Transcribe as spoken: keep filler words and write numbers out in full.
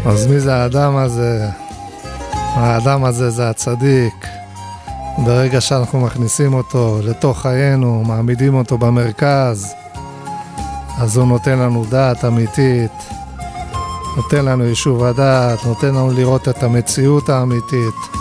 אז מי זה האדם הזה? האדם הזה זה הצדיק. ברגע שאנחנו מכניסים אותו לתוך חיינו, מעמידים אותו במרכז, אז הוא נותן לנו דעת אמיתית, נותן לנו יישוב הדעת, נותן לנו לראות את המציאות האמיתית.